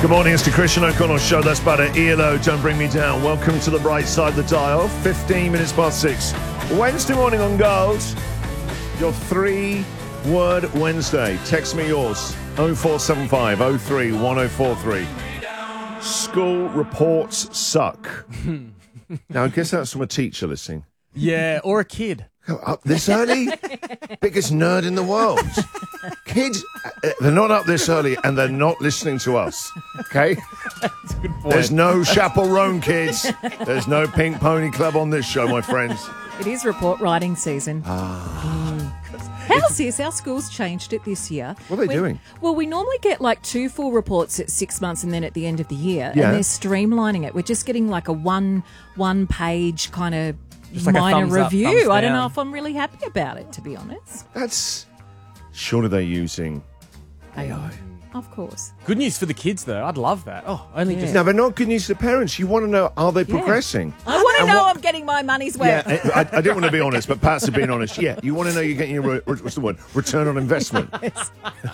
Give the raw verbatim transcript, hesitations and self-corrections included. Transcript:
Good morning, it's the Christian O'Connell Show. That's about it. E L O, Don't Bring Me Down. Welcome to the bright side of the dial. fifteen minutes past six. Wednesday morning on Girls. Your three-word Wednesday. Text me yours. oh four seven five oh three one oh four three. School reports suck. Now, I guess that's from a teacher listening. Yeah, or a kid. Up this early? Biggest nerd in the world. Kids, uh, they're not up this early and they're not listening to us. Okay? That's a good point. There's no chaperone, kids. There's no Pink Pony Club on this show, my friends. It is report writing season. Ah. How's this? Our school's changed it this year. What are they we, doing? Well, we normally get like two full reports at six months and then at the end of the year. Yeah. And they're streamlining it. We're just getting like a one one page kind of Just like a minor thumbs up, review. thumbs I don't down. know if I'm really happy about it, to be honest. That's... Surely they're using A I. Of course. Good news for the kids, though. I'd love that. Oh, only Yeah. just... No, but not good news to the parents. You want to know, are they progressing? I want to And know what- I'm getting my money's Yeah, worth. I, I didn't want to be honest, but Pats are being honest. Yeah, you want to know you're getting your, re- what's the word, return on investment.